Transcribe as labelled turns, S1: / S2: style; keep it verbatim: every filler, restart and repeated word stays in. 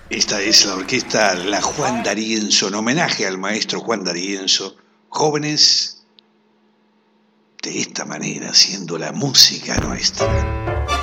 S1: Esta es la orquesta La Juan D'Arienzo, en homenaje al maestro Juan D'Arienzo. Jóvenes, de esta manera, haciendo la música nuestra.